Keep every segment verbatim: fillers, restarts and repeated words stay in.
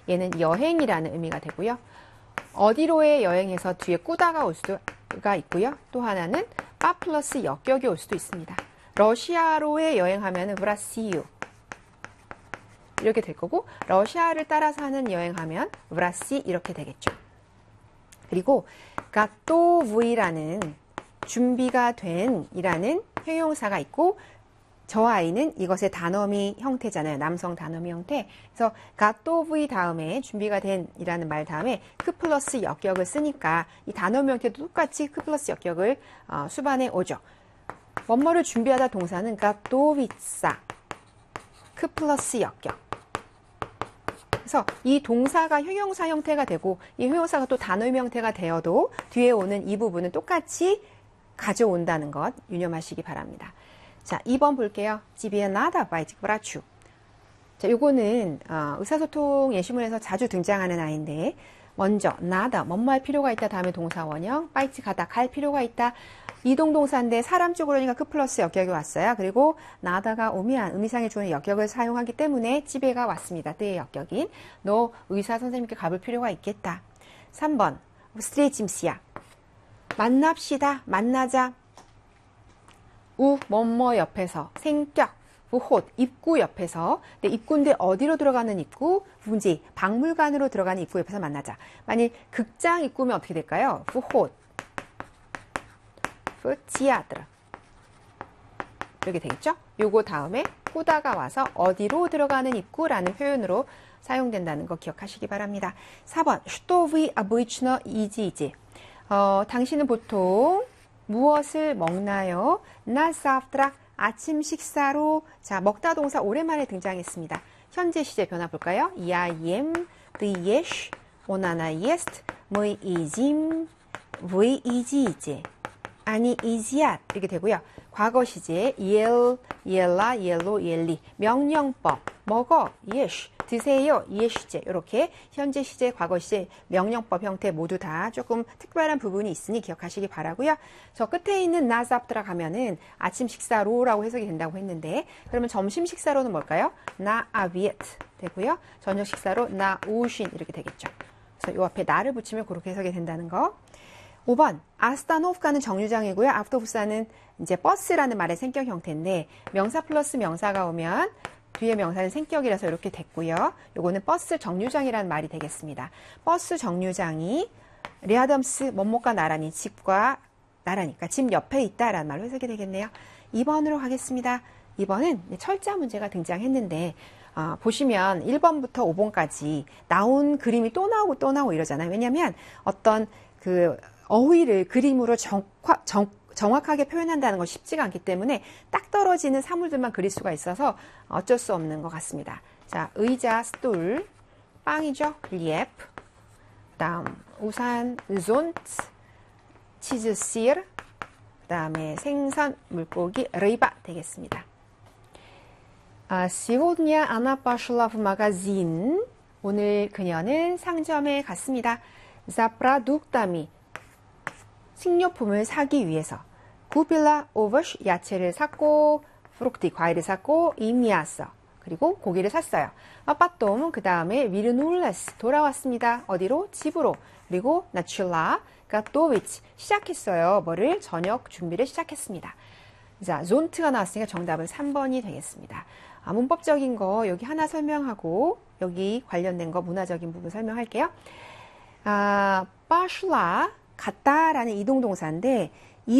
얘는 여행이라는 의미가 되고요. 어디로의 여행에서 뒤에 꾸다가 올 수가 있고요. 또 하나는 빠 플러스 역격이 올 수도 있습니다. 러시아로의 여행하면은 브라시유 이렇게 될 거고, 러시아를 따라서 하는 여행하면 브라시 이렇게 되겠죠. 그리고 가토브이라는 준비가 된 이라는 형용사가 있고, 저 아이는 이것의 단어미 형태잖아요. 남성 단어미 형태. 그래서 가토브이 다음에 준비가 된 이라는 말 다음에 크 플러스 역격을 쓰니까 이 단어미 형태도 똑같이 크 플러스 역격을 어, 수반에 오죠. 뭐뭐를 준비하다 동사는 가토비사 크 플러스 역격. 그래서 이 동사가 형용사 형태가 되고 이 형용사가 또 단어미 형태가 되어도 뒤에 오는 이 부분은 똑같이 가져온다는 것 유념하시기 바랍니다. 자, 이 번 볼게요. 집에 나다 바이직 브라추. 자, 요거는 어, 의사소통 예시문에서 자주 등장하는 아이인데, 먼저 나다 뭐뭐 할 필요가 있다 다음에 동사 원형, 바이직 가다 갈 필요가 있다. 이동동사인데 사람 쪽으로니까 크 플러스 역격이 왔어요. 그리고 나다가 오면 의미상의 좋은 역격을 사용하기 때문에 집에가 왔습니다. 때의 역격인 너 의사 선생님께 가볼 필요가 있겠다. 삼 번 스트레이짐시야. 만납시다. 만나자. 우 뭐뭐 옆에서 생격 부홑 입구 옆에서. 근데 입구인데 어디로 들어가는 입구? 문지 박물관으로 들어가는 입구 옆에서 만나자. 만일 극장 입구면 어떻게 될까요? 부홑 푸치아드라 이렇게 되겠죠? 요거 다음에 꾸다가 와서 어디로 들어가는 입구라는 표현으로 사용된다는 거 기억하시기 바랍니다. 사 번 슈토브이 아보이츠너 이지이지. 어, 당신은 보통 무엇을 먹나요? 나 사프드라 아침 식사로. 자, 먹다 동사 오랜만에 등장했습니다. 현재 시제 변화 볼까요? Я ем, ты ешь, он, она ест, мы едим, вы едите. 아니, 이지앗 이렇게 되고요. 과거 시제 옐, 옐라, 옐로, 옐리. 명령법 먹어, 예시. 드세요, 예시제. 이렇게 현재 시제, 과거 시제, 명령법 형태 모두 다 조금 특별한 부분이 있으니 기억하시기 바라고요. 저 끝에 있는 나잡드라 가면은 아침 식사로라고 해석이 된다고 했는데, 그러면 점심 식사로는 뭘까요? 나 아비에트 되고요. 저녁 식사로 나 우신 이렇게 되겠죠. 그래서 이 앞에 나를 붙이면 그렇게 해석이 된다는 거. 오 번 아스타노프카는 정류장이고요. 아프토부사는 이제 버스라는 말의 생격 형태인데, 명사 플러스 명사가 오면 뒤에 명사는 생격이라서 이렇게 됐고요. 요거는 버스 정류장이라는 말이 되겠습니다. 버스 정류장이 리아덤스 뭐뭐가 나란히 집과 나란히니까 집 옆에 있다라는 말로 해석이 되겠네요. 이 번으로 가겠습니다. 이 번은 철자 문제가 등장했는데, 어, 보시면 일 번부터 오 번까지 나온 그림이 또 나오고 또 나오고 이러잖아요. 왜냐하면 어떤 그 어휘를 그림으로 정확, 정, 정확하게 표현한다는 건 쉽지가 않기 때문에 딱 떨어지는 사물들만 그릴 수가 있어서 어쩔 수 없는 것 같습니다. 자, 의자, 스툴, 빵이죠. 리에프, 다음 우산, 존트, 치즈, 씨르, 그 다음에 생선, 물고기, 르이바 되겠습니다. 아, сегодня она пошла в магазин. 오늘 그녀는 상점에 갔습니다. За продуктами. 식료품을 사기 위해서. 구빌라 오버쉬 야채를 샀고, 프룩티 과일을 샀고, 이미아서 그리고 고기를 샀어요. 아빠똥 그 다음에 위르눌레스 돌아왔습니다. 어디로? 집으로. 그리고 나출라 가토비치 시작했어요. 뭐를? 저녁 준비를 시작했습니다. 자, 존트가 나왔으니까 정답은 삼 번이 되겠습니다. 아, 문법적인 거 여기 하나 설명하고 여기 관련된 거 문화적인 부분 설명할게요. 아, 빠슐라 갔다라는 이동동사인데,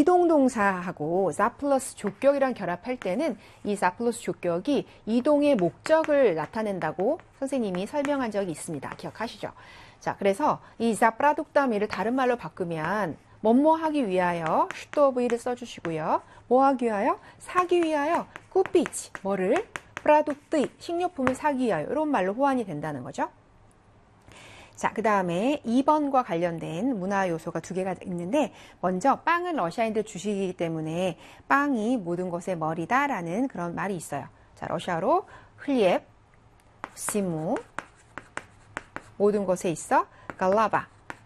이동동사하고 자 플러스 조격이랑 결합할 때는 이 자 플러스 조격이 이동의 목적을 나타낸다고 선생님이 설명한 적이 있습니다. 기억하시죠? 자, 그래서 이 자 프라둑다미를 다른 말로 바꾸면 뭐뭐 하기 위하여 슈토브이를 써주시고요. 뭐 하기 위하여? 사기 위하여 꾸피치 뭐를? 프라둑뜨이 식료품을 사기 위하여 이런 말로 호환이 된다는 거죠. 자, 그 다음에 이 번과 관련된 문화 요소가 두 개가 있는데, 먼저 빵은 러시아인들 주식이기 때문에 빵이 모든 것의 머리다라는 그런 말이 있어요. 자, 러시아로 흘리앱, 시무 모든 것에 있어 갈라바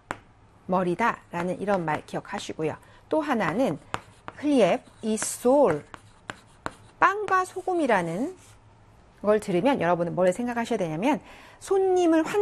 머리다라는 이런 말 기억하시고요. 또 하나는 흘리앱 이솔 빵과 소금이라는 걸 들으면 여러분은 뭘 생각하셔야 되냐면 손님을 환